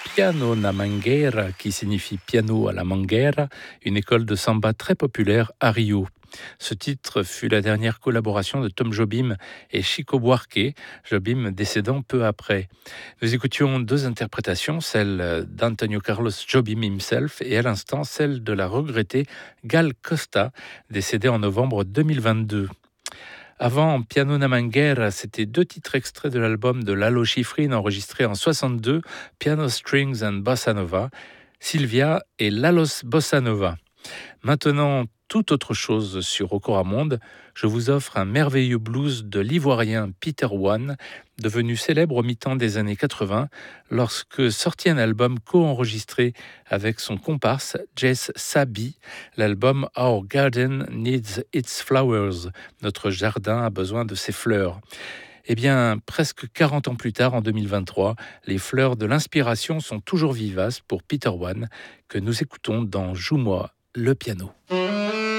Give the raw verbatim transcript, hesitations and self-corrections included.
Piano na Mangueira, qui signifie piano à la Mangueira, une école de samba très populaire à Rio. Ce titre fut la dernière collaboration de Tom Jobim et Chico Buarque, Jobim décédant peu après. Nous écoutions deux interprétations, celle d'Antonio Carlos Jobim himself et à l'instant celle de la regrettée Gal Costa, décédée en novembre deux mille vingt-deux. Avant Piano na Mangueira, c'était deux titres extraits de l'album de Lalo Schifrin enregistré en soixante-deux, Piano Strings and Bossa Nova, Sylvia et Lalos Bossa Nova. Maintenant, tout autre chose sur Okoramonde, je vous offre un merveilleux blues de l'ivoirien Peter One, devenu célèbre au mi-temps des années quatre-vingts, lorsque sortit un album co-enregistré avec son comparse Jess Sabi, l'album Our Garden Needs Its Flowers, notre jardin a besoin de ses fleurs. Eh bien, presque quarante ans plus tard, en deux mille vingt-trois, les fleurs de l'inspiration sont toujours vivaces pour Peter One, que nous écoutons dans Joue-moi le piano.